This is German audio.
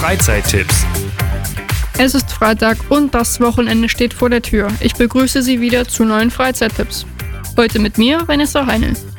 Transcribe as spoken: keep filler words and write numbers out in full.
Freizeittipps. Es ist Freitag und das Wochenende steht vor der Tür. Ich begrüße Sie wieder zu neuen Freizeittipps. Heute mit mir, Vanessa Heinl.